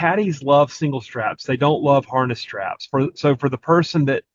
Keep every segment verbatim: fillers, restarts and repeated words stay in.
caddies love single straps. They don't love harness straps. For so for the person that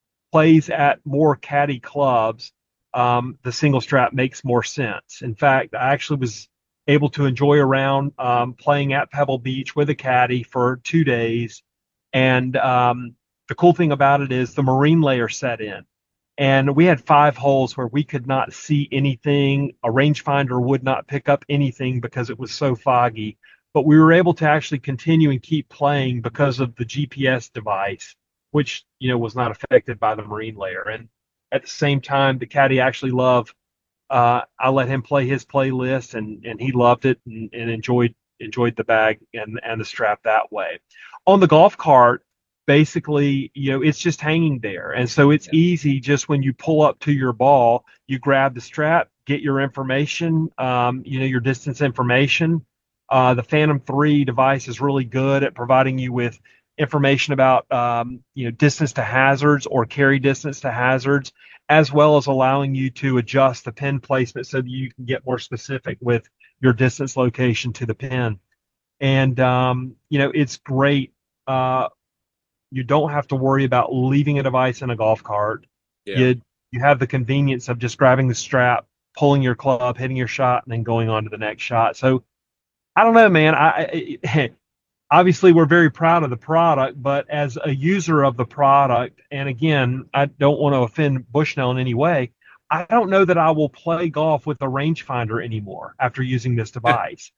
plays at more caddy clubs, um, the single strap makes more sense. In fact, I actually was able to enjoy a round um, playing at Pebble Beach with a caddy for two days. And um, the cool thing about it is the marine layer set in. And we had five holes where we could not see anything. A rangefinder would not pick up anything because it was so foggy. But we were able to actually continue and keep playing because of the G P S device, which you know was not affected by the marine layer. And at the same time, the caddy actually loved. Uh, I let him play his playlist, and and he loved it and, and enjoyed enjoyed the bag and and the strap that way. On the golf cart, basically, you know, it's just hanging there, and so it's Yeah. easy. Just when you pull up to your ball, you grab the strap, get your information, um, you know, your distance information. Uh, the Phantom three device is really good at providing you with information about um, you know distance to hazards or carry distance to hazards, as well as allowing you to adjust the pin placement so that you can get more specific with your distance location to the pin. And um, you know it's great. Uh, you don't have to worry about leaving a device in a golf cart. Yeah. You you have the convenience of just grabbing the strap, pulling your club, hitting your shot, and then going on to the next shot. So I don't know, man. I, I obviously we're very proud of the product, but as a user of the product, and again, I don't want to offend Bushnell in any way, I don't know that I will play golf with a rangefinder anymore after using this device.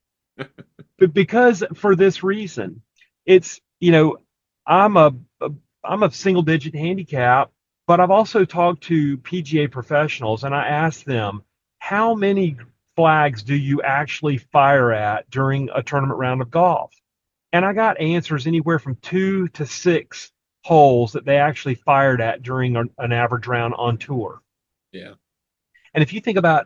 But because for this reason, it's you know, I'm a, a I'm a single digit handicap, but I've also talked to P G A professionals and I asked them how many flags do you actually fire at during a tournament round of golf? And I got answers anywhere from two to six holes that they actually fired at during an, an average round on tour. Yeah. And if you think about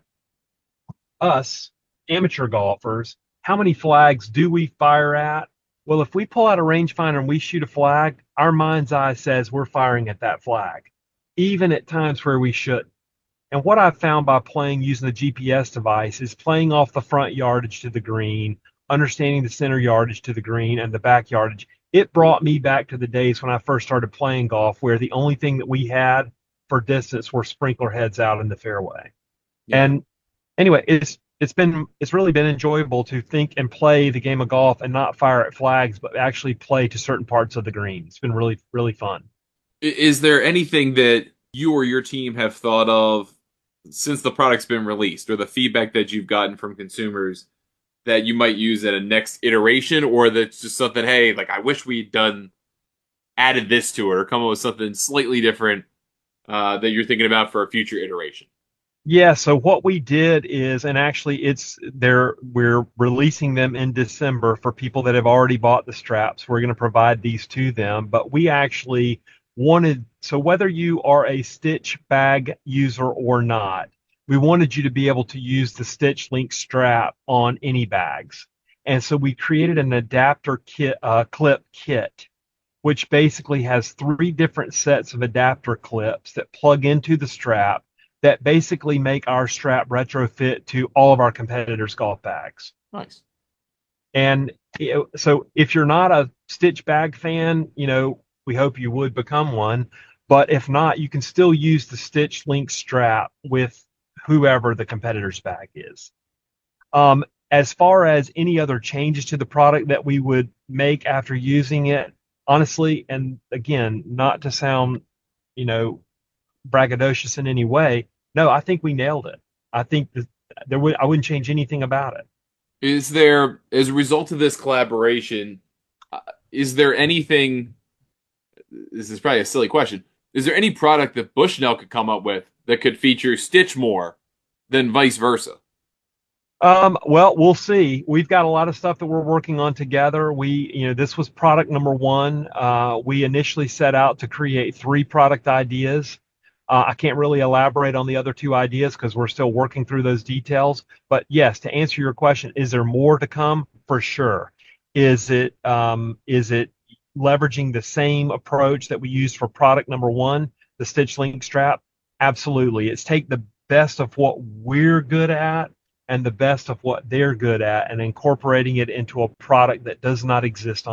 us, amateur golfers, how many flags do we fire at? Well, if we pull out a rangefinder and we shoot a flag, our mind's eye says we're firing at that flag, even at times where we shouldn't. And what I've found by playing using the G P S device is playing off the front yardage to the green, understanding the center yardage to the green and the back yardage. It brought me back to the days when I first started playing golf, where the only thing that we had for distance were sprinkler heads out in the fairway. Yeah. And anyway, it's it's been it's really been enjoyable to think and play the game of golf and not fire at flags, but actually play to certain parts of the green. It's been really really fun. I- Is there anything that you or your team have thought of since the product's been released, or the feedback that you've gotten from consumers that you might use at a next iteration, or that's just something, hey, like I wish we'd done added this to it, or come up with something slightly different uh, that you're thinking about for a future iteration? Yeah, so what we did is, and actually it's there, we're releasing them in December for people that have already bought the straps. We're going to provide these to them, but we actually wanted, so whether you are a Stitch bag user or not, we wanted you to be able to use the Stitch Link strap on any bags. And so we created an adapter kit, uh, clip kit, which basically has three different sets of adapter clips that plug into the strap that basically make our strap retrofit to all of our competitors' golf bags. Nice. And you know, so if you're not a Stitch bag fan, you know, we hope you would become one. But if not, you can still use the Stitch Link strap with whoever the competitor's bag is. Um, as far as any other changes to the product that we would make after using it, honestly, and again, not to sound, you know, braggadocious in any way, no, I think we nailed it. I think that there would I wouldn't change anything about it. Is there, as a result of this collaboration, uh, is there anything? This is probably a silly question. Is there any product that Bushnell could come up with that could feature Stitch more than vice versa? Um, well, we'll see. We've got a lot of stuff that we're working on together. We, you know, this was product number one. Uh, we initially set out to create three product ideas. Uh, I can't really elaborate on the other two ideas because we're still working through those details. But yes, to answer your question, is there more to come? For sure. Is it um, is it leveraging the same approach that we used for product number one, the Stitch Link strap? Absolutely. It's take the best of what we're good at and the best of what they're good at and incorporating it into a product that does not exist